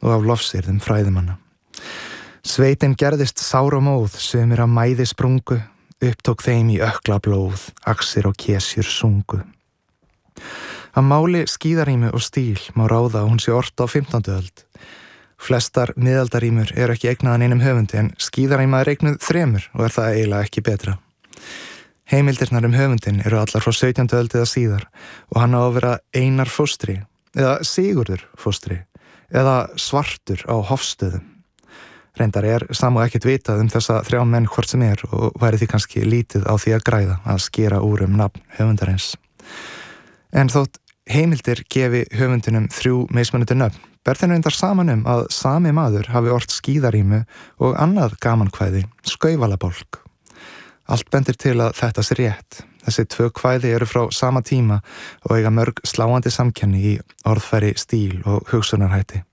og af lofsyrðum fræðimanna. Sveitin gerðist sár og móð, sumir af mæði sprungu, upptók þeim í ökla blóð, axir og kesjur sungu. Að máli skíðarímu og stíl má ráða að hún sé ort á 15. öld. Flestar miðaldarímur eru ekki eignaðan einum höfundi en skíðaríma er eignuð 3 og er það eiginlega ekki betra. Heimildirnar höfundin eru allar frá 17. öld eða síðar og hann á að vera Einar fóstri eða Sigurður fóstri eða Svartur á Hofsstöðum. Reyndar er sama ekkert vitað þessa 3 menn hvort sem er og væri því kannski lítið á því að græða að skera úr nafn höfundarins. En þótt heimildir gefi höfundinum 3 mismunandi nöfn, ber þeim reyndar saman að sami maður hafi ort skíðarímu og annað gamankvæði, Skaufalabálk. Allt bendir til að þetta sé rétt. Þessi 2 kvæði eru frá sama tíma og eiga mörg sláandi samkenni í orðfæri, stíl og hugsunarhætti.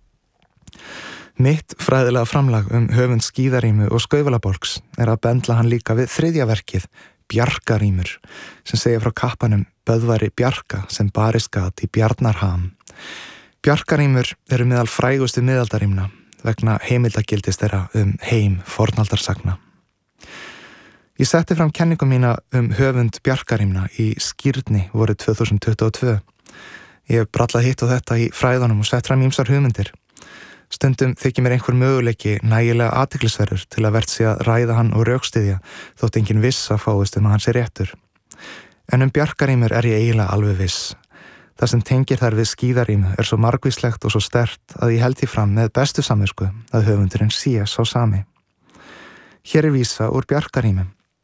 Mitt fræðilega framlag höfund skíðarímu og Skaufalabálks er að bendla hann líka við 3. verkið, Bjarkarímur, sem segir frá kappanum Böðvari Bjarka sem barist gat í Bjarnarham. Bjarkarímur eru meðal frægustu miðaldarímna vegna heimildagildis þeirra heim fornaldarsagna. Ég setti fram kenningu mína höfund Bjarkarímna í Skírni vorið 2022. Ég hef brallað hitt og þetta í fræðunum og sett fram ýmsar hugmyndir. Stundum þykir mér einhver möguleiki nægilega athyglisverður til að vert sé að ræða hann og rökstyðja þótt engin viss að fáist að hann sé réttur. En Bjarkarímur er ég eiginlega alveg viss. Það sem tengir þær við skíðarímu er svo margvíslegt og svo sterkt að ég held því fram með bestu samvisku að höfundurinn sé sá sami. Hér er vísa úr Bjarkarímu.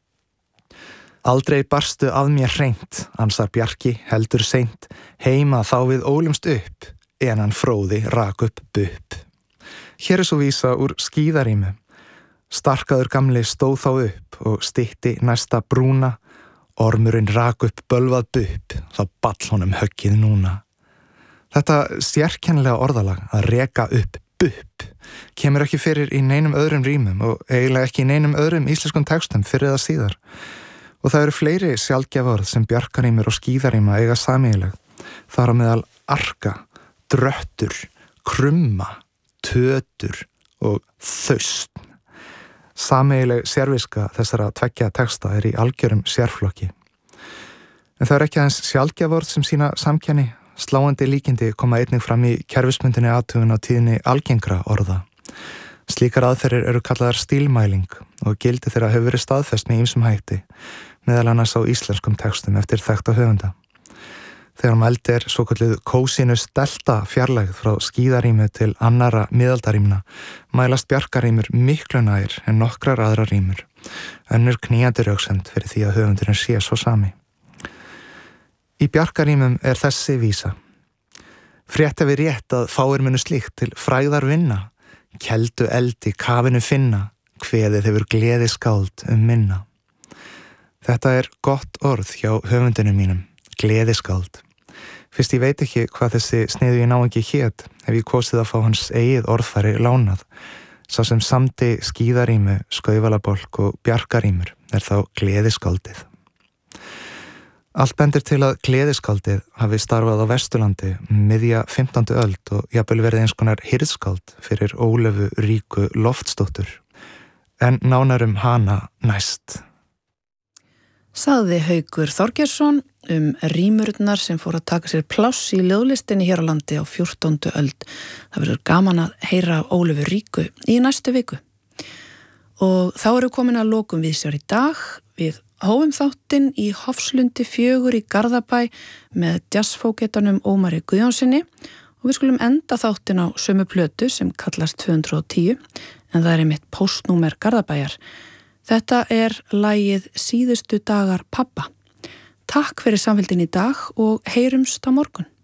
Aldrei barstu að mér hreint, ansar Bjarki heldur seint, heima þá við ólumst upp, en hann fróði rak upp bupp. Hér er svo vísa úr skíðarímu. Starkaður gamli stóð þá upp og stytti næsta brúna, ormurinn rak upp bölvað bupp, þá ball honum höggið núna. Þetta sérkennilega orðalag að reka upp bupp kemur ekki fyrir í neinum öðrum rímum og eiginlega ekki í neinum öðrum íslenskum textum fyrir eða síðar. Og það eru fleiri sjaldgæf orð sem Bjarkarímur og skíðaríma eiga sameiginleg. Þar á meðal arka, dröttur, krumma, tötur og þaustn. Sameiginleg sérviska þessara 2 texta er í algjörum sérflokki. En það er ekki aðeins sjaldgæf orð sem sína samkenni. Sláandi líkindi koma einnig fram í kerfisbundinni athugun á tíðni algengra orða. Slíkar aðferðir eru kallaðar stílmæling og gildi þeirra hefur verið staðfest með ýmsum hætti, meðal annars á íslenskum textum eftir þekkta höfunda. Þegar mæld er svokölluð kósinus delta fjarlægð frá skíðarímu til annarra miðaldarímna, mælast Bjarkarímur miklu nær en nokkrar aðrar rímur. Önnur knýjandi röksemd fyrir því að höfundurinn sé svo sami. Í Bjarkarímum er þessi vísa. Frétta við rétt að fáir munu slíkt til frægðar vinna, keldu eld í kafinu finna, kveðið hefur gleði skáld minna. Þetta er gott orð hjá höfundinum mínum, gleðiskáld. Fyrst ég veit ekki hvað þessi sniðu ég náungi hét, hef ég kosið að fá hans eigið orðfæri lánað. Sá sem samdi skíðarímu, Skaufalabálk og Bjarkarímur er þá gleðiskáldið. Allt bendir til að gleðiskáldið hafi starfað á Vesturlandi miðja 15. öld og jafnvel verið eins konar hirðskáld fyrir Ólöfu Ríku Loftsdóttur. En nánar hana næst. Sagði Haukur Þorgeirsson rímurnar sem fór að taka sér pláss í ljóðlistinni hér á landi á 14. öld. Það verður gaman að heyra af Ólöfu Ríku í næstu viku. Og þá eru komin að lokum við sér í dag. Við hófum þáttinn í Hofslundi 4 í Garðabæ með jazzfógetanum Ómari Guðjónsinni og við skulum enda þáttinn á sömu plötu sem kallast 210 en það er einmitt póstnúmer Garðabæjar. Þetta er lagið Síðustu dagar pabba. Takk fyrir samfylgdin í dag og heyrumst á morgun.